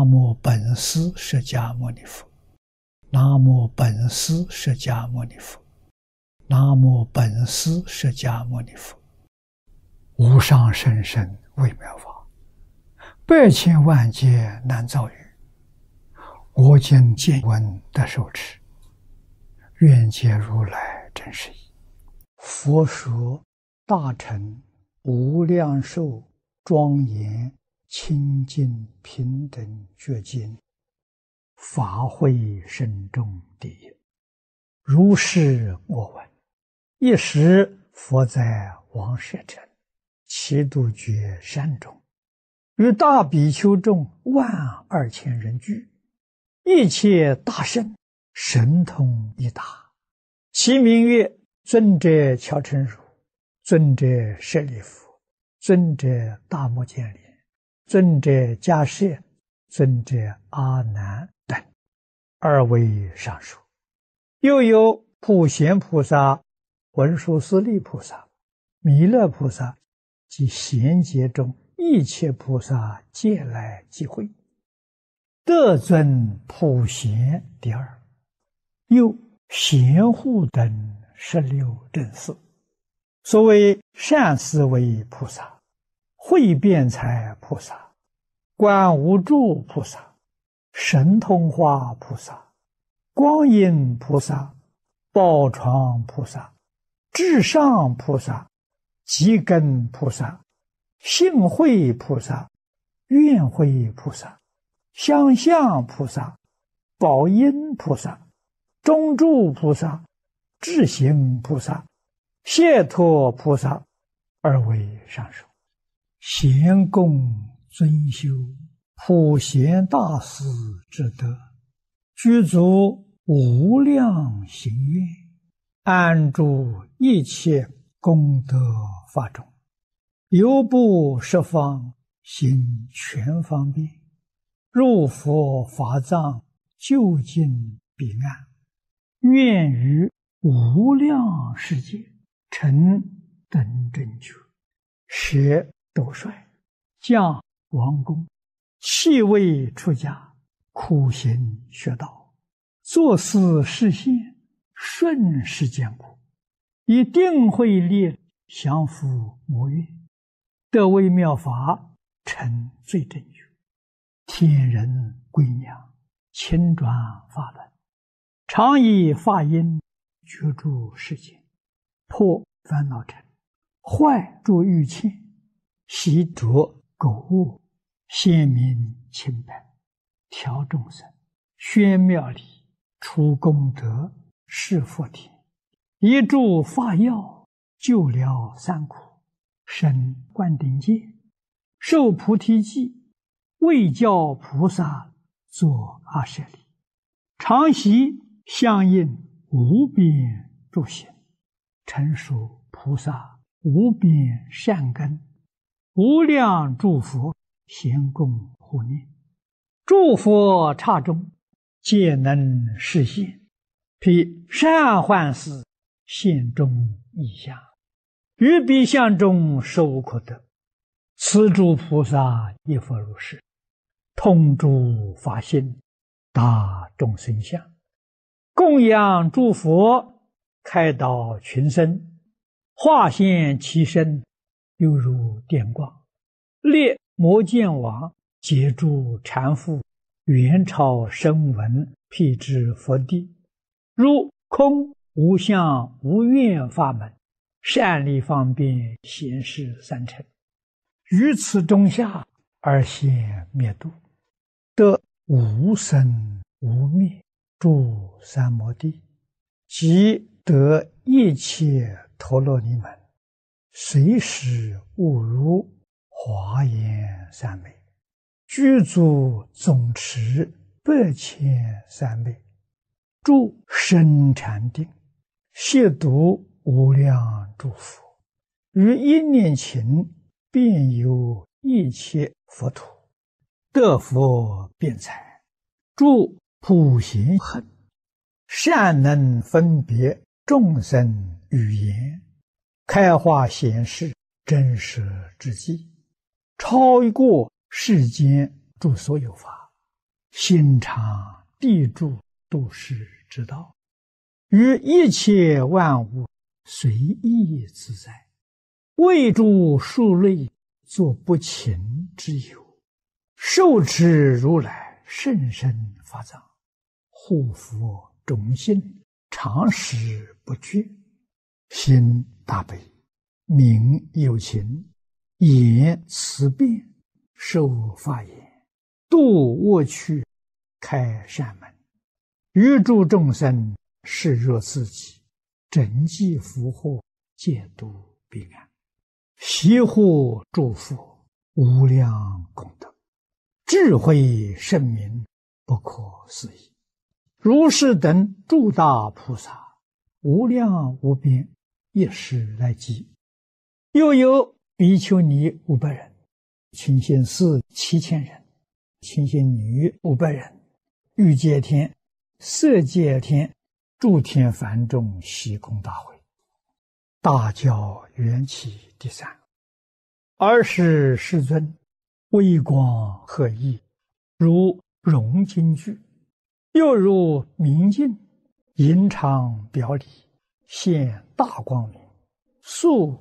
无本师释迦牟尼佛，南无本师释迦牟尼佛，南无本师释迦牟尼佛。无上甚深微妙法，百千万劫难遭遇。我今见闻得受持，愿解如来真实义。佛说大乘无量寿庄严清净平等觉经，法会深重第一。如是我闻，一时佛在王舍城祇度觉山中，与大比丘众12000人聚，一切大圣神通一达，其名曰尊者乔陈如、尊者舍利弗、尊者大目犍连、尊者迦叶、尊者阿难等，2位上首。又有普贤菩萨、文殊师利菩萨、弥勒菩萨及贤劫中一切菩萨皆来集会，得尊普贤第2。又贤护等16正士，所谓善思维菩萨、慧辩才菩萨、观无住菩萨、神通化菩萨、光阴菩萨、宝床菩萨、至上菩萨、极根菩萨、性慧菩萨、愿慧菩萨、相向菩萨、宝音菩萨、中住菩萨、智行菩萨、解脱菩萨，2位上首。贤供尊修普贤大士之德，具足无量行愿，安住一切功德法中，犹不十方行全方便，入佛法藏究竟彼岸，愿于无量世界成等正觉，舍斗率，降王宫，弃位出家，苦行学道，作思示现，顺世间苦，以定慧力降伏魔怨，得微妙法，成最正觉，天人归娘，亲转法轮，常以法音居住世间，破烦恼尘，坏诸欲嗔，习着垢恶，显明清白，调众生，宣妙理，除功德，示佛田，一助法药，救了三苦，生灌顶戒，受菩提记，为教菩萨作阿舍利，常习相应无边诸行，成熟菩萨无边善根，无量诸佛咸供护念，诸佛刹中皆能示现，披善幻事现中异相，于彼相中实无可得。此诸菩萨亦复如是，通诸法性，达众生相，供养诸佛，开导群生，化现其身，犹如电光，列摩犍王，解诸缠缚，元朝声闻，辟支佛地，如空无相无愿法门，善利方便显示三乘，于此中下而现灭度，得无生无灭诸三摩地，即得一切陀罗尼门，随时悟如华严三昧，具足总持8,000三昧，住深禅定，亵渎无量诸佛，于一念勤遍游一切佛土，得佛辩才，住普贤行，善能分别众生语言，开化显示真实之际，超过世间诸所有法， 心常地住度世之道，于一切万物随意自在，为诸数类作不勤之有，受持如来甚深法藏，护佛种心，常时不绝，心大悲，名有情，言慈辩，受法言，度恶趣，开善门，于诸众生视若自己，整济福祸，戒度彼岸，悉护诸佛，无量功德，智慧圣明，不可思议。如是等诸大菩萨，无量无边，一时来集。又有比丘尼500人，清心寺7000人，清心女500人，欲界天、色界天、诸天梵众悉空大会，大教缘起第3。尔时世尊微光和熠，如融金具，又如明镜，隐常表里，现大光明，速